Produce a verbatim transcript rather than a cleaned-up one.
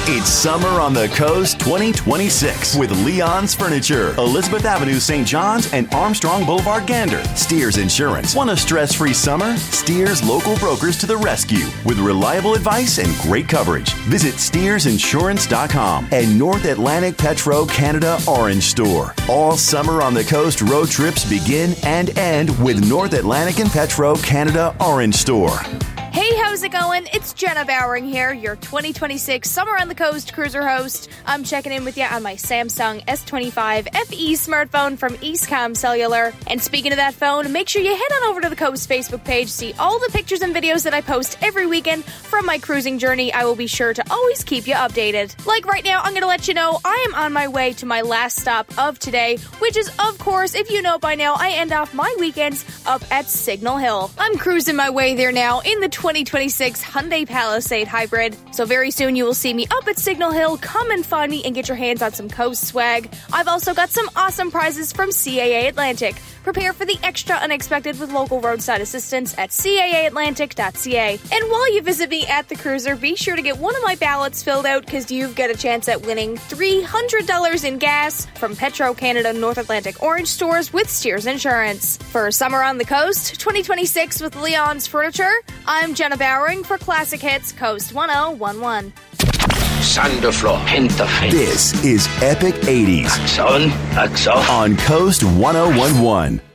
It's Summer on the Coast twenty twenty-six with Leon's Furniture, Elizabeth Avenue, Saint John's, and Armstrong Boulevard, Gander. Steers Insurance. Want a stress-free summer? Steers local brokers to the rescue with reliable advice and great coverage. Visit steers insurance dot com and North Atlantic Petro Canada Orange Store. All Summer on the Coast road trips begin and end with North Atlantic and Petro Canada Orange Store. Hey, how's it going? It's Jenna Bowering here, your twenty twenty-six Summer on the Coast cruiser host. I'm checking in with you on my Samsung S twenty-five F E smartphone from Eastcom Cellular. And speaking of that phone, make sure you head on over to the Coast Facebook page, see all the pictures and videos that I post every weekend from my cruising journey. I will be sure to always keep you updated. Like right now, I'm going to let you know I am on my way to my last stop of today, which is, of course, if you know by now, I end off my weekends up at Signal Hill. I'm cruising my way there now in the twenty twenty-six Hyundai Palisade Hybrid. So very soon you will see me up at Signal Hill. Come and find me and get your hands on some Coast swag. I've also got some awesome prizes from C A A Atlantic. Prepare for the extra unexpected with local roadside assistance at C A A Atlantic dot C A. And while you visit me at the cruiser, be sure to get one of my ballots filled out because you've got a chance at winning three hundred dollars in gas from Petro Canada North Atlantic Orange Stores with Steers Insurance. For Summer on the Coast twenty twenty-six with Leon's Furniture, I'm Jenna Bowering for Classic Hits Coast one oh one one. Sandeflor, Hinterfeld. This is Epic eighties. Axon, Axon. On Coast one oh one one.